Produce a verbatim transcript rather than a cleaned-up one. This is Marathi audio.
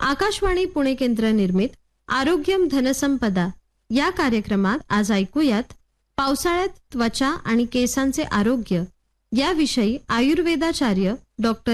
आकाशवाणी पुणे केंद्र निर्मित आरोग्यम धनसंपदा या कार्यक्रमात आज ऐकूयात पावसाळ्यात त्वचा आणि केसांचे आरोग्य याविषयी आयुर्वेदाचार्य डॉक्टर